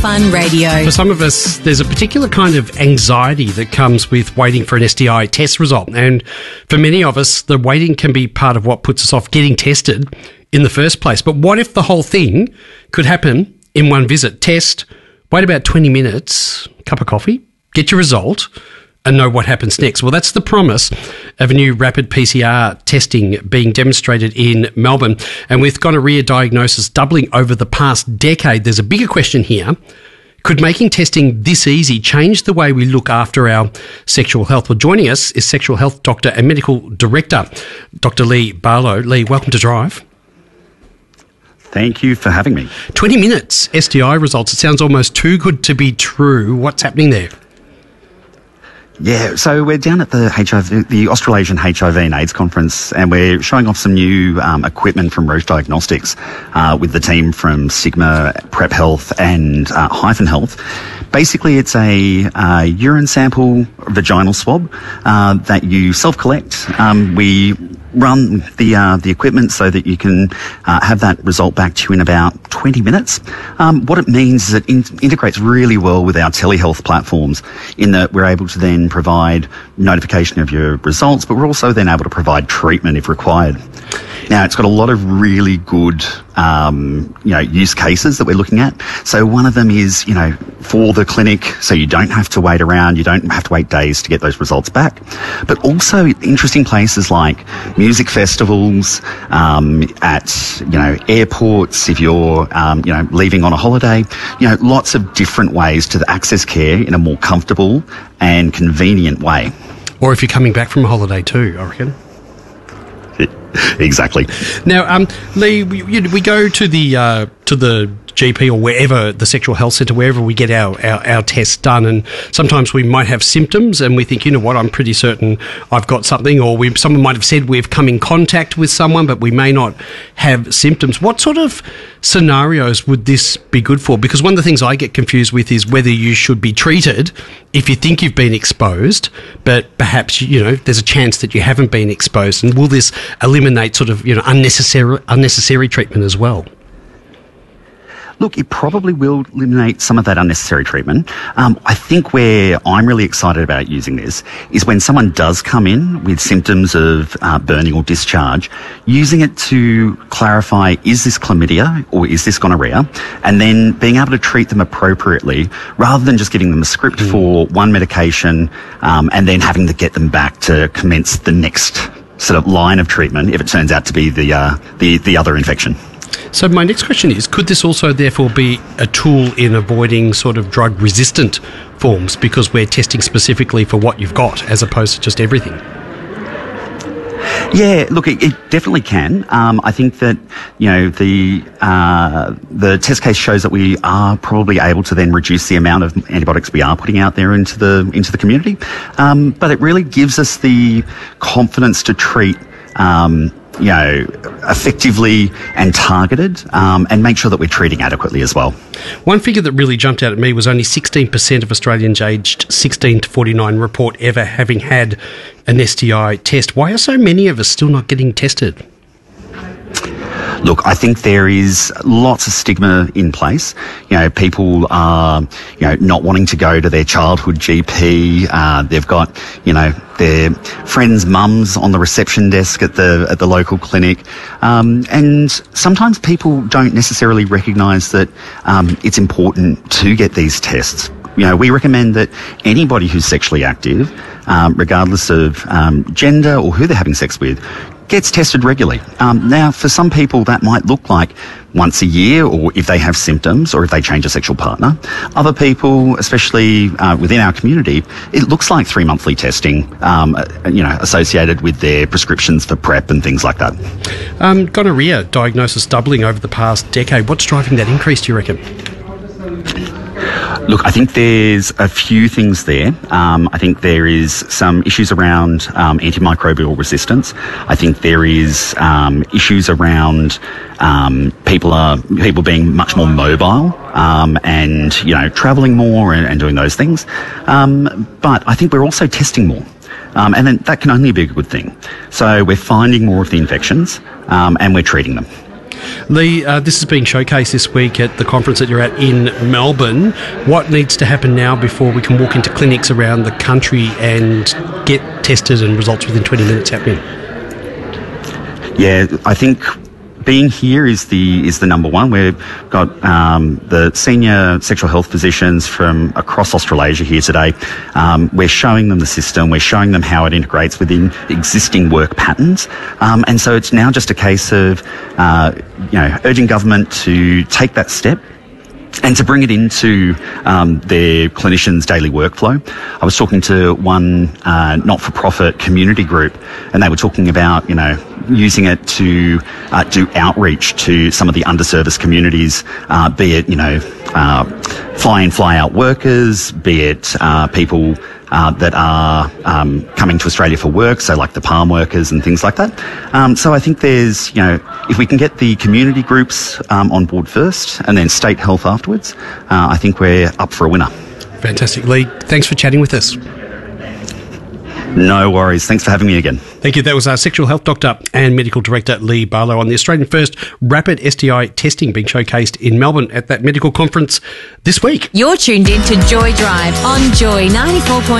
Fun Radio. For some of us, there's a particular kind of anxiety that comes with waiting for an STI test result. And for many of us, the waiting can be part of what puts us off getting tested in the first place. But what if the whole thing could happen in one visit? Test, wait about 20 minutes, cup of coffee, get your result, and know what happens next. Well, that's the promise of a new rapid PCR testing being demonstrated in Melbourne. And with gonorrhea diagnosis doubling over the past decade, there's a bigger question here. Could making testing this easy change the way we look after our sexual health? Well, joining us is sexual health doctor and medical director, Dr. Lee Barlow. Lee, welcome to Drive. Thank you for having me. 20 minutes, STI results. It sounds almost too good to be true. What's happening there? Yeah, so we're down at the Australasian HIV and AIDS conference, and we're showing off some new equipment from Roche Diagnostics with the team from Sigma, Prep Health and Hyphen Health. Basically, it's a urine sample, vaginal swab that you self-collect. We run the equipment so that you can have that result back to you in about 20 minutes. What it means is it integrates really well with our telehealth platforms in that we're able to then provide notification of your results, but we're also then able to provide treatment if required. Now, it's got a lot of really good use cases that we're looking at. So one of them is, for the clinic, so you don't have to wait around, you don't have to wait days to get those results back. But also interesting places like music festivals, at, airports, if you're, leaving on a holiday, lots of different ways to access care in a more comfortable and convenient way. Or if you're coming back from a holiday too, I reckon. Exactly. Now, Lee, we go to the GP or wherever, the sexual health centre, wherever we get our tests done, and sometimes we might have symptoms and we think, you know what, I'm pretty certain I've got something, or someone might have said we've come in contact with someone but we may not have symptoms. What sort of scenarios would this be good for? Because one of the things I get confused with is whether you should be treated if you think you've been exposed, but perhaps, there's a chance that you haven't been exposed, and will this eliminate sort of, unnecessary treatment as well? Look, it probably will eliminate some of that unnecessary treatment. I think where I'm really excited about using this is when someone does come in with symptoms of burning or discharge, using it to clarify, is this chlamydia or is this gonorrhea? And then being able to treat them appropriately rather than just giving them a script for one medication and then having to get them back to commence the next sort of line of treatment if it turns out to be the other infection. So my next question is, could this also therefore be a tool in avoiding sort of drug-resistant forms because we're testing specifically for what you've got as opposed to just everything? Yeah, look, it definitely can. I think that, the test case shows that we are probably able to then reduce the amount of antibiotics we are putting out there into the community. But it really gives us the confidence to treat effectively and targeted, and make sure that we're treating adequately as well. One figure that really jumped out at me was only 16% of Australians aged 16 to 49 report ever having had an STI test. Why are so many of us still not getting tested? Look, I think there is lots of stigma in place. People are, not wanting to go to their childhood GP. They've got, their friends' mums on the reception desk at the local clinic. And sometimes people don't necessarily recognise that it's important to get these tests. We recommend that anybody who's sexually active, regardless of gender or who they're having sex with, gets tested regularly. Now, for some people, that might look like once a year, or if they have symptoms, or if they change a sexual partner. Other people, especially within our community, it looks like 3 monthly testing, associated with their prescriptions for PrEP and things like that. Gonorrhea diagnosis doubling over the past decade. What's driving that increase, do you reckon? Look, I think there's a few things there. I think there is some issues around antimicrobial resistance. I think there is issues around people being much more mobile and travelling more and doing those things. But I think we're also testing more. And then that can only be a good thing. So we're finding more of the infections and we're treating them. Lee, this is being showcased this week at the conference that you're at in Melbourne. What needs to happen now before we can walk into clinics around the country and get tested and results within 20 minutes happening? Yeah, I think being here is the number one. We've got the senior sexual health physicians from across Australasia here today. We're showing them the system. We're showing them how it integrates within existing work patterns. And so it's now just a case of, urging government to take that step and to bring it into their clinicians' daily workflow. I was talking to one not-for-profit community group, and they were talking about, using it to do outreach to some of the underserviced communities, be it, fly-in, fly-out workers, be it people that are coming to Australia for work, so like the palm workers and things like that. So I think there's, if we can get the community groups on board first and then state health afterwards, I think we're up for a winner. Fantastic. Lee, thanks for chatting with us. No worries. Thanks for having me again. Thank you. That was our sexual health doctor and medical director Lee Barlow on the Australian first rapid STI testing being showcased in Melbourne at that medical conference this week. You're tuned in to Joy Drive on Joy 94.9.